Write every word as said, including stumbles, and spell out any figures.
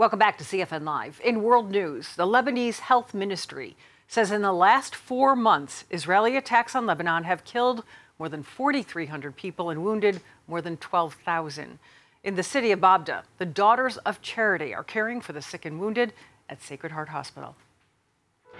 Welcome back to C F N Live. In world news, the Lebanese Health Ministry says in the last four months, Israeli attacks on Lebanon have killed more than forty-three hundred people and wounded more than twelve thousand. In the city of Abda, the Daughters of Charity are caring for the sick and wounded at Sacred Heart Hospital.